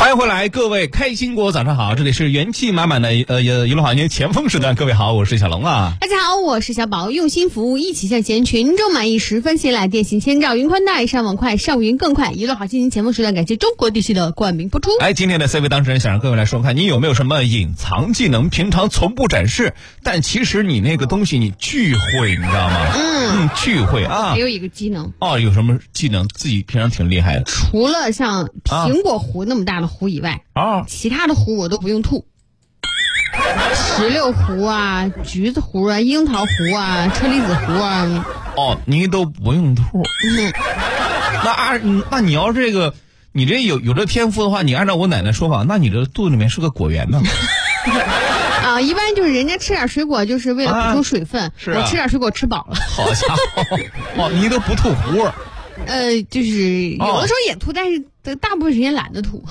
欢迎回来，各位开心果，早上好！这里是元气满满的娱乐环节前锋时段，各位好，我是小龙啊。 大家好，我是小宝，用心服务，一起向前，群众满意，10分信赖，电信千兆，云宽带，上网快，上云更快，娱乐好心情前锋时段，感谢中国地区的冠名播出。 今天的 C 位当事人想让各位来说看，你有没有什么隐藏技能，平常从不展示，但其实你那个东西你巨会，你知道吗？巨会啊！ 还有一个技能有什么技能自己平常挺厉害的？ 除了像苹果核那么大的核以外其他的核我都不用吐。石榴核啊，橘子核啊，樱桃核啊，车厘子核啊。 你都不用吐。那你要这个，你这有这天赋的话，你按照我奶奶说法，那你这肚子里面是个果园呢。 一般就是人家吃点水果就是为了补充水分，我吃点水果吃饱了。 好家伙，你都不吐核。 就是有的时候也吐，但是大部分时间懒得吐。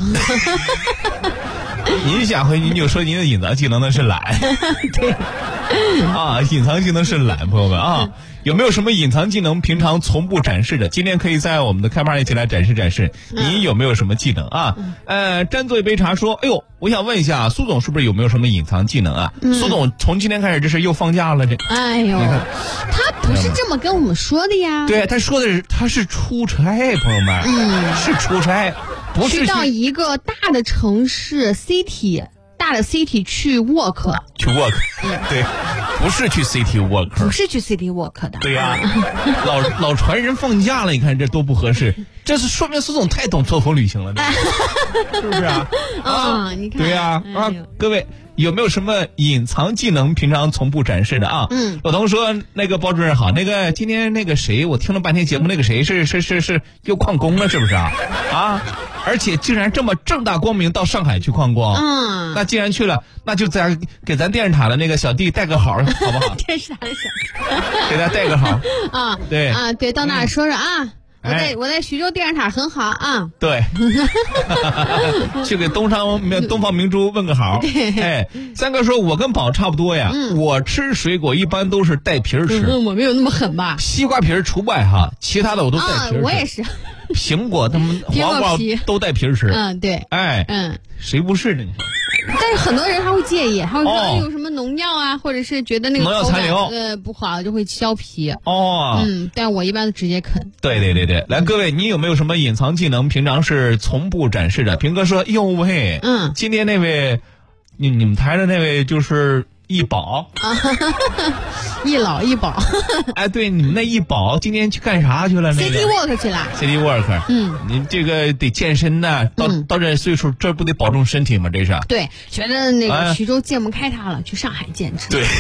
您下回您就说您的隐藏技能呢是懒。 对。 隐藏技能是懒，朋友们啊。有没有什么隐藏技能平常从不展示的？今天可以在我们的开麦一起来展示展示，你有没有什么技能啊？沾做一杯茶说，我想问一下苏总是不是有没有什么隐藏技能啊？苏总从今天开始这是又放假了，这他不是这么跟我们说的呀。 对，他说的是他是出差，朋友们，是出差，不是去到一个大的城市 city。大的 city 去 work， 对，不是去 city work， 不是去 city work 的。 对呀，老传人放假了，你看这多不合适，这是说明苏总太懂作风旅行了，是不是啊？ 你看， 对呀各位有没有什么隐藏技能平常从不展示的啊？老童说那个包主任好，那个今天那个谁，我听了半天节目，那个谁是又旷工了，是不是啊？而且竟然这么正大光明到上海去旷工，那既然去了，那就给咱电视塔的那个小弟带个好，好不好？ 电视塔的小弟， 给他带个好对，到那儿说说我在徐州电视塔很好啊。 对，去给东方明珠问个好。三哥说，我跟宝差不多呀，我吃水果一般都是带皮儿吃。 我没有那么狠吧？ 西瓜皮儿除外哈，其他的我都带皮儿吃。 我也是。 苹果他们黄瓜都带皮儿吃。 对。 谁不是呢？ 但是很多人他会介意，他会说有什么农药啊，或者是觉得那个农药残留不好，就会削皮。但我一般都直接啃。 对，来各位，你有没有什么隐藏技能平常是从不展示的？平哥说，哟喂，今天那位你们台的那位就是一宝一老一宝。 对，你们那一宝今天去干啥去了 ？City Walk 去了。 City Walk，你这个得健身呢，到这岁数，这不得保重身体吗？这是。对， 觉得那个徐州见不开他了，去上海见去。 对。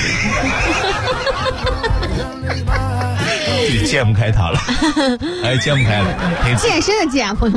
见不开他了，见不开了。 健身的健，朋友。